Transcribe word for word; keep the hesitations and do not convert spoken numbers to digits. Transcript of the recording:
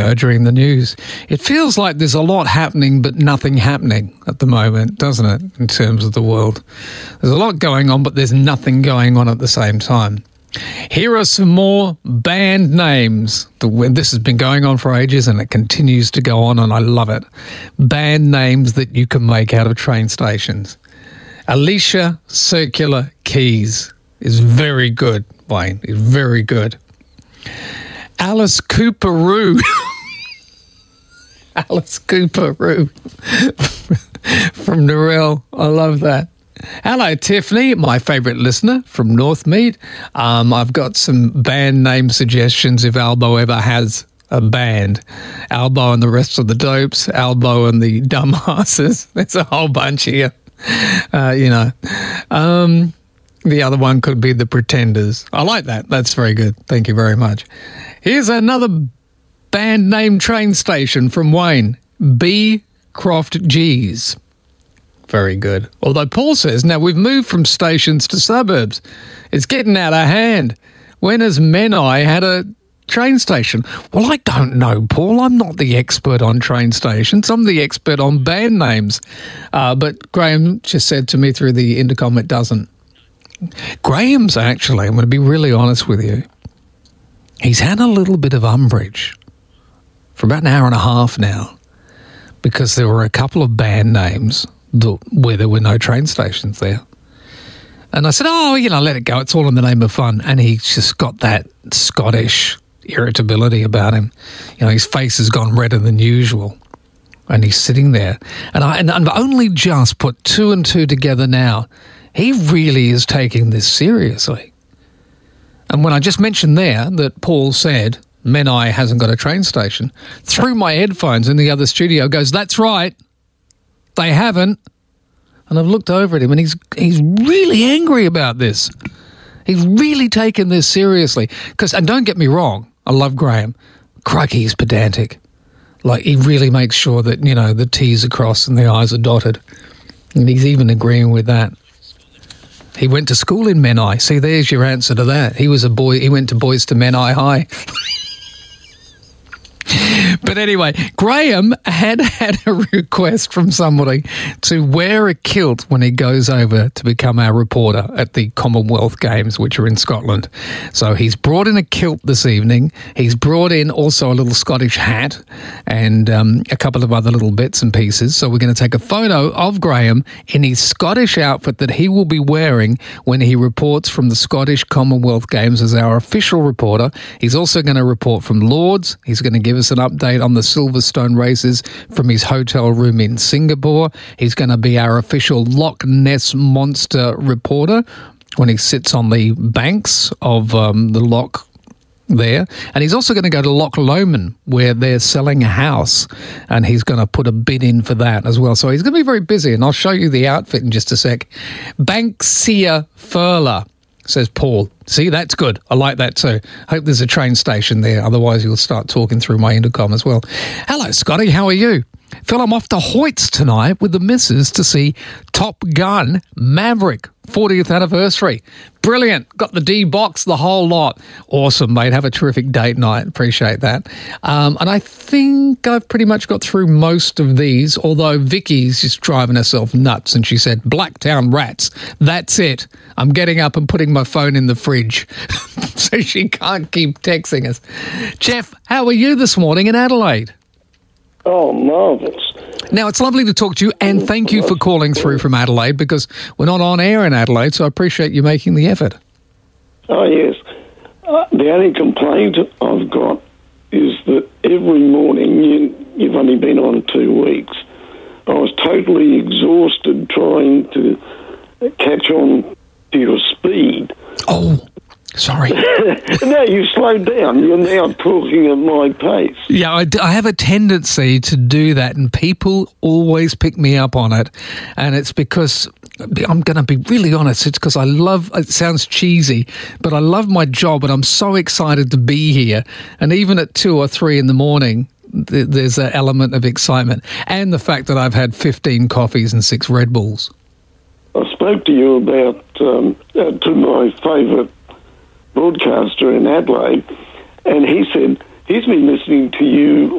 ago during the news. It feels like there's a lot happening, but nothing happening at the moment, doesn't it, in terms of the world? There's a lot going on, but there's nothing going on at the same time. Here are some more band names. This has been going on for ages and it continues to go on, and I love it. Band names that you can make out of train stations. Alicia Circular Keys is very good, Wayne. Is very good. Alice Cooperoo. Alice Cooperoo from Narelle. I love that. Hello, Tiffany, my favourite listener from Northmead. Um, I've got some band name suggestions if Albo ever has a band. Albo and the rest of the dopes, Albo and the dumbasses. There's a whole bunch here. Uh, you know. Um, the other one could be the Pretenders. I like that. That's very good. Thank you very much. Here's another band name train station from Wayne. B. Croft G's. Very good. Although Paul says, now we've moved from stations to suburbs. It's getting out of hand. When has Menai had a train station? Well, I don't know, Paul. I'm not the expert on train stations. I'm the expert on band names. Uh, but Graham just said to me through the intercom it doesn't. Graham's actually, I'm going to be really honest with you, he's had a little bit of umbrage for about an hour and a half now because there were a couple of band names where there were no train stations there. And I said, oh, you know, let it go. It's all in the name of fun. And he's just got that Scottish irritability about him. You know, his face has gone redder than usual. And he's sitting there. And, I, and I've only just put two and two together now. He really is taking this seriously. And when I just mentioned there that Paul said Menai hasn't got a train station, through my headphones in the other studio goes, that's right. They haven't. And I've looked over at him and he's he's really angry about this. He's really taken this seriously. Because, and don't get me wrong, I love Graham. Crikey, he's pedantic. Like, he really makes sure that, you know, the T's are crossed and the I's are dotted. And he's even agreeing with that. He went to school in Menai. See, there's your answer to that. He was a boy. He went to Boys to Menai High. But anyway, Graham had had a request from somebody to wear a kilt when he goes over to become our reporter at the Commonwealth Games, which are in Scotland. So he's brought in a kilt this evening. He's brought in also a little Scottish hat and um, a couple of other little bits and pieces. So we're going to take a photo of Graham in his Scottish outfit that he will be wearing when he reports from the Scottish Commonwealth Games as our official reporter. He's also going to report from Lords. He's going to give us an update on the Silverstone races from his hotel room in Singapore. He's going to be our official Loch Ness Monster reporter when he sits on the banks of um, the loch there. And he's also going to go to Loch Lomond where they're selling a house and he's going to put a bid in for that as well. So he's going to be very busy and I'll show you the outfit in just a sec. Banksia Furler, says Paul. See, that's good. I like that too. Hope there's a train station there. Otherwise, you'll start talking through my intercom as well. Hello, Scotty. How are you? Phil, I'm off to Hoyts tonight with the missus to see Top Gun Maverick, fortieth anniversary. Brilliant. Got the D-box, the whole lot. Awesome, mate. Have a terrific date night. Appreciate that. Um, and I think I've pretty much got through most of these, although Vicky's just driving herself nuts and she said, Blacktown Rats. That's it. I'm getting up and putting my phone in the fridge so she can't keep texting us. Jeff, how are you this morning in Adelaide? Oh, marvellous. Now, it's lovely to talk to you, and thank you for calling through from Adelaide, because we're not on air in Adelaide, so I appreciate you making the effort. Oh, yes. Uh, the only complaint I've got is that every morning, you, you've only been on two weeks, I was totally exhausted trying to catch on to your speed. Oh, sorry. No, you slowed down. You're now talking at my pace. Yeah, I, I have a tendency to do that, and people always pick me up on it. And it's because, I'm going to be really honest, it's because I love, it sounds cheesy, but I love my job and I'm so excited to be here. And even at two or three in the morning, th- there's an element of excitement. And the fact that I've had fifteen coffees and six Red Bulls. I spoke to you about, um, uh, to my favourite broadcaster in Adelaide, and he said he's been listening to you